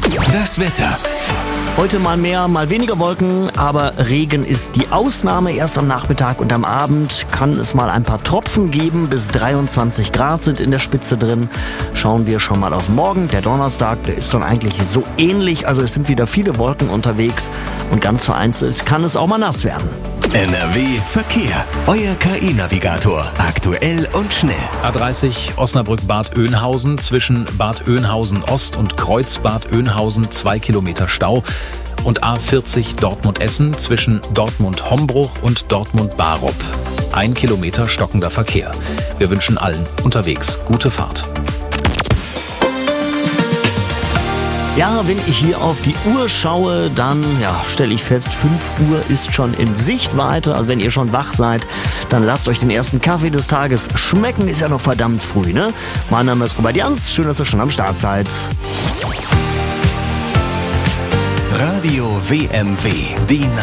Das Wetter. Heute mal mehr, mal weniger Wolken, aber Regen ist die Ausnahme. Erst am Nachmittag und am Abend kann es mal ein paar Tropfen geben. Bis 23 Grad sind in der Spitze drin. Schauen wir schon mal auf morgen. Der Donnerstag, der ist dann eigentlich so ähnlich. Also es sind wieder viele Wolken unterwegs und ganz vereinzelt kann es auch mal nass werden. NRW Verkehr. Euer KI-Navigator. Aktuell und schnell. A30 Osnabrück-Bad Oeynhausen zwischen Bad Oeynhausen Ost und Kreuz-Bad Oeynhausen 2 Kilometer Stau. Und A40 Dortmund-Essen zwischen Dortmund-Hombruch und Dortmund-Barup. 1 Kilometer stockender Verkehr. Wir wünschen allen unterwegs gute Fahrt. Ja, wenn ich hier auf die Uhr schaue, dann stelle ich fest, 5 Uhr ist schon in Sichtweite. Also wenn ihr schon wach seid, dann lasst euch den ersten Kaffee des Tages schmecken. Ist ja noch verdammt früh, ne? Mein Name ist Robert Jans. Schön, dass ihr schon am Start seid. Radio WMW. Die